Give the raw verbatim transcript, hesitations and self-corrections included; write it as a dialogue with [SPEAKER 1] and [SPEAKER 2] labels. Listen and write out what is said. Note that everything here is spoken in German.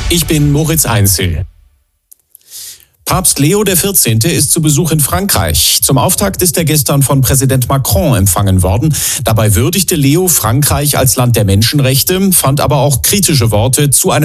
[SPEAKER 1] Ich bin Moritz Einzel. Papst Leo der vierzehnte ist zu Besuch in Frankreich. Zum Auftakt ist er gestern von Präsident Macron empfangen worden. Dabei würdigte Leo Frankreich als Land der Menschenrechte, fand aber auch kritische Worte zu einem